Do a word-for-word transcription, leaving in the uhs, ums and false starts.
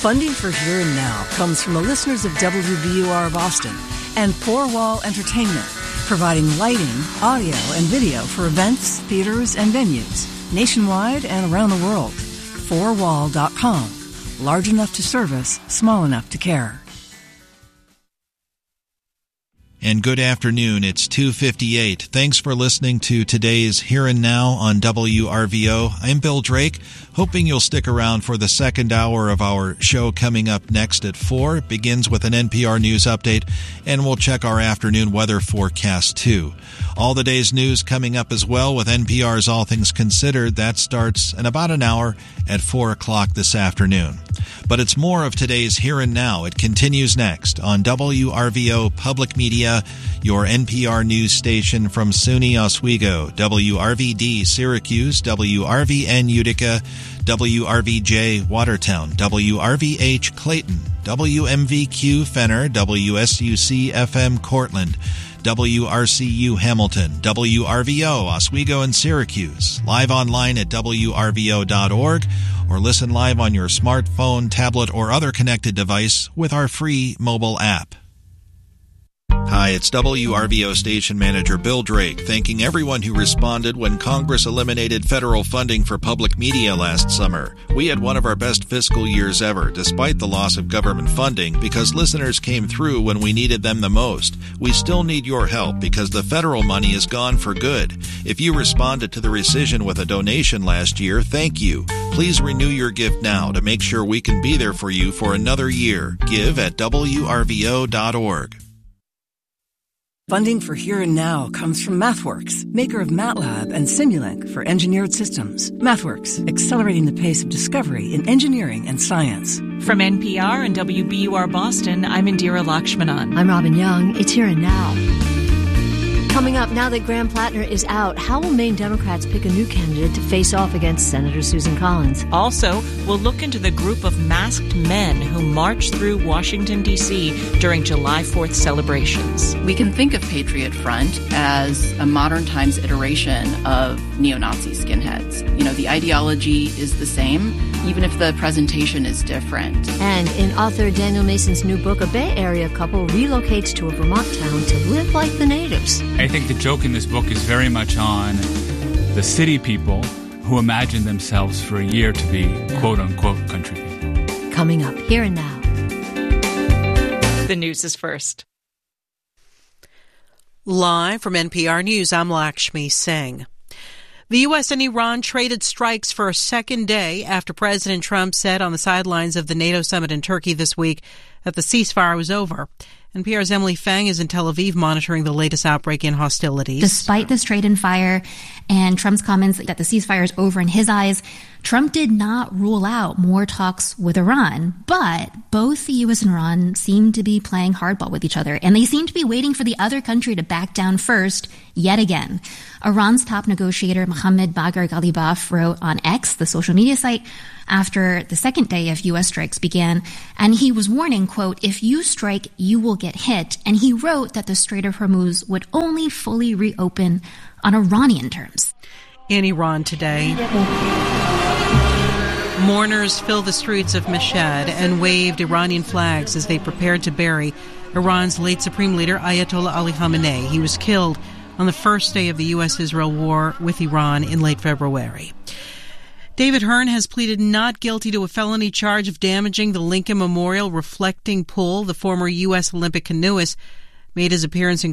Funding for Here and Now comes from the listeners of W V U R Boston and Four Wall Entertainment, providing lighting, audio, and video for events, theaters, and venues nationwide and around the world. four wall dot com. Large enough to service, small enough to care. And good afternoon. It's two fifty-eight. Thanks for listening to today's Here and Now on W R V O. I'm Bill Drake, hoping you'll stick around for the second hour of our show coming up next at four. It begins with an N P R News update, and we'll check our afternoon weather forecast too. All the day's news coming up as well with N P R's All Things Considered. That starts in about an hour at four o'clock this afternoon. But it's more of today's Here and Now. It continues next on W R V O Public Media, your N P R news station from SUNY Oswego, W R V D Syracuse, W R V N Utica, W R V J Watertown, W R V H Clayton, W M V Q Fenner, W S U C F M Cortland, W R C U Hamilton, W R V O Oswego and Syracuse, live online at W R V O dot org, or listen live on your smartphone, tablet, or other connected device with our free mobile app. Hi, it's W R V O Station Manager Bill Drake, thanking everyone who responded when Congress eliminated federal funding for public media last summer. We had one of our best fiscal years ever, despite the loss of government funding, because listeners came through when we needed them the most. We still need your help because the federal money is gone for good. If you responded to the rescission with a donation last year, thank you. Please renew your gift now to make sure we can be there for you for another year. Give at W R V O dot org. Funding for Here and Now comes from MathWorks, maker of MATLAB and Simulink for engineered systems. MathWorks, accelerating the pace of discovery in engineering and science. From N P R and W B U R Boston, I'm Indira Lakshmanan. I'm Robin Young. It's Here and Now. Coming up, now that Graham Plattner is out, how will Maine Democrats pick a new candidate to face off against Senator Susan Collins? Also, we'll look into the group of masked men who marched through Washington, D C during July fourth celebrations. We can think of Patriot Front as a modern times iteration of neo-Nazi skinheads. You know, the ideology is the same, even if the presentation is different. And in author Daniel Mason's new book, a Bay Area couple relocates to a Vermont town to live like the natives. I think the joke in this book is very much on the city people who imagine themselves for a year to be quote-unquote country people. Coming up, Here and Now. The news is first. Live from N P R News, I'm Lakshmi Singh. The U S and Iran traded strikes for a second day after President Trump said on the sidelines of the NATO summit in Turkey this week that the ceasefire was over. N P R's Emily Fang is in Tel Aviv monitoring the latest outbreak in hostilities. Despite this trade and fire and Trump's comments that the ceasefire is over in his eyes, Trump did not rule out more talks with Iran. But both the U S and Iran seem to be playing hardball with each other, and they seem to be waiting for the other country to back down first yet again. Iran's top negotiator, Mohammad Bagher Ghalibaf, wrote on X, the social media site, after the second day of U S strikes began, and he was warning, quote, if you strike, you will get hit. And he wrote that the Strait of Hormuz would only fully reopen on Iranian terms. In Iran today, mourners filled the streets of Mashhad and waved Iranian flags as they prepared to bury Iran's late supreme leader, Ayatollah Ali Khamenei. He was killed on the first day of the U S Israel war with Iran in late February. David Hearn has pleaded not guilty to a felony charge of damaging the Lincoln Memorial reflecting pool. The former U S Olympic canoeist made his appearance in